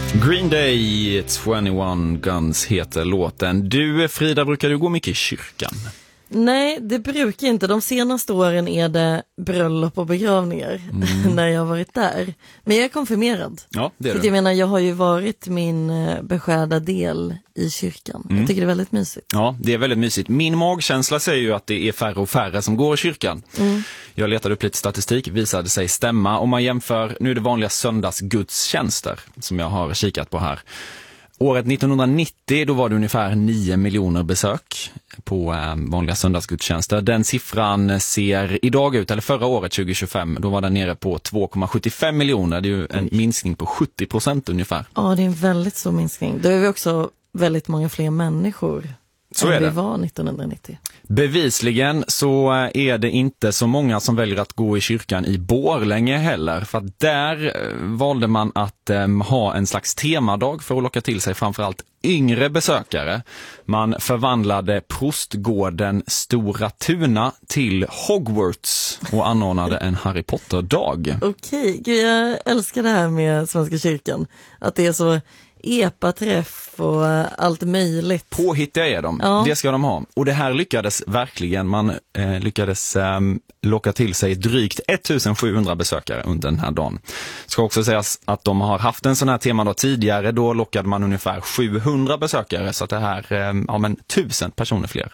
Green Day, 21 Guns heter låten. Du, Frida, brukar du gå mycket i kyrkan? Nej, det brukar inte. De senaste åren är det bröllop och begravningar när jag har varit där. Men jag är konfirmerad. Ja, det är För du. jag menar, jag har ju varit min beskärda del i kyrkan. Jag tycker det är väldigt mysigt. Ja, det är väldigt mysigt. Min magkänsla säger ju att det är färre och färre som går i kyrkan. Jag letade upp lite statistik, visade sig stämma. Om man jämför, nu är det vanliga söndagsgudstjänster som jag har kikat på här. Året 1990, då var det ungefär 9 miljoner besök på vanliga söndagsgudstjänster. Den siffran ser idag ut, eller förra året 2025, då var den nere på 2,75 miljoner. Det är ju en minskning på 70% ungefär. Ja, det är en väldigt stor minskning. Då är vi också väldigt många fler människor Så än är det. vi var 1990. Bevisligen så är det inte så många som väljer att gå i kyrkan i Borlänge heller. För att där valde man att ha en slags temadag för att locka till sig framförallt yngre besökare. Man förvandlade Prostgården Stora Tuna till Hogwarts och anordnade en Harry Potter-dag. Okej, gud, jag älskar det här med Svenska kyrkan. Att det är så epaträff och allt möjligt. Påhittiga är de, Ja. Det ska de ha. Och det här lyckades verkligen. Man lyckades locka till sig drygt 1700 besökare under den här dagen. Ska också sägas att de har haft en sån här temadag tidigare. Då lockade man ungefär 700 besökare. Så att det här, 1000 personer fler.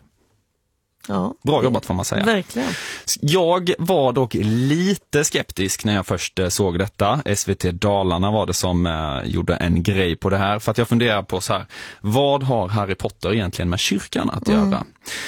Ja, Bra jobbat får man säga. verkligen. Jag var dock lite skeptisk när jag först såg detta. SVT Dalarna var det som gjorde en grej på det här. För att jag funderar på så här, vad har Harry Potter egentligen med kyrkan att göra?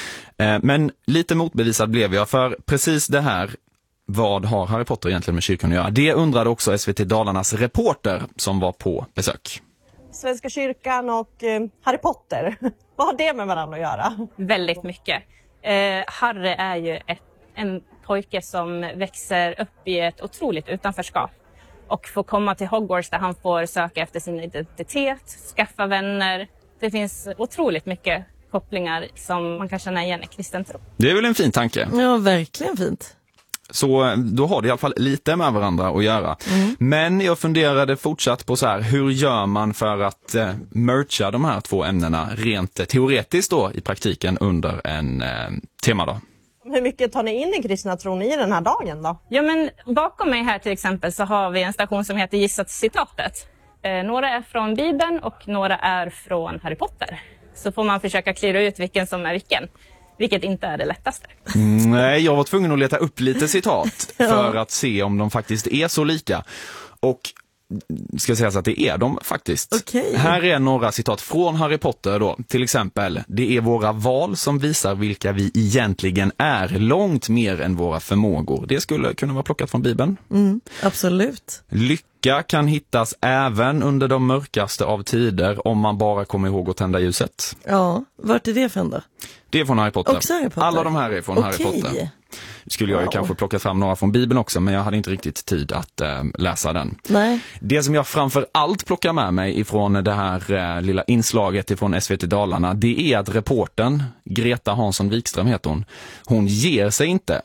Men lite motbevisad blev jag, för precis det här, vad har Harry Potter egentligen med kyrkan att göra? Det undrade också SVT Dalarnas reporter som var på besök. Svenska kyrkan och Harry Potter, vad har det med varandra att göra? Väldigt mycket. Harry är ju en pojke som växer upp i ett otroligt utanförskap och får komma till Hogwarts där han får söka efter sin identitet, skaffa vänner. Det finns otroligt mycket kopplingar som man kan känna igen i kristen tro. Det är väl en fin tanke. Ja, verkligen fint. Så då har det i alla fall lite med varandra att göra. Men jag funderade fortsatt på så här, hur gör man för att mercha de här två ämnena rent teoretiskt då i praktiken under en temadag? Hur mycket tar ni in i kristna tron i den här dagen då? Ja, men bakom mig här till exempel så har vi en station som heter Gissat citatet. Några är från Bibeln och några är från Harry Potter. Så får man försöka klira ut vilken som är vilket inte är det lättaste. Nej, jag var tvungen att leta upp lite citat för att se om de faktiskt är så lika. Och ska säga så att det är de faktiskt. Okej. Här är några citat från Harry Potter då. Till exempel, det är våra val som visar vilka vi egentligen är, långt mer än våra förmågor. Det skulle kunna vara plockat från Bibeln. Absolut. Lycka kan hittas även under de mörkaste av tider om man bara kommer ihåg att tända ljuset. Ja, vart är det från då? Det är från Harry Potter. Också Harry Potter? Alla de här är från Harry Potter. Skulle jag ju kanske plocka fram några från Bibeln också, men jag hade inte riktigt tid att läsa den. Nej. Det som jag framför allt plockar med mig ifrån det här lilla inslaget ifrån SVT Dalarna, det är att reportern, Greta Hansson Wikström heter hon ger sig inte.